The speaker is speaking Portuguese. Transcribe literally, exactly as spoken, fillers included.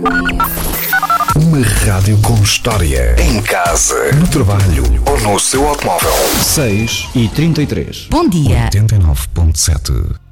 Uma rádio com história. Em casa, no trabalho ou no seu automóvel. seis e trinta e três. Bom dia. oitenta e nove ponto sete.